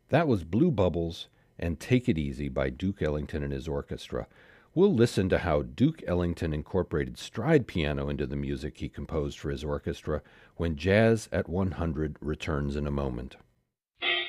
That was Blue Bubbles and Take It Easy by Duke Ellington and his orchestra. We'll listen to how Duke Ellington incorporated stride piano into the music he composed for his orchestra when Jazz at 100 returns in a moment.